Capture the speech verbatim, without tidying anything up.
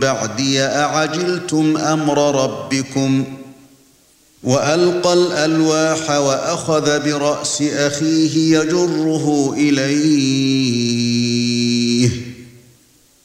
بَعْدِي أَعَجِلْتُمْ أَمْرَ رَبِّكُمْ وَأَلْقَى الْأَلْوَاحَ وَأَخَذَ بِرَأْسِ أَخِيهِ يَجُرُّهُ إِلَيْهِ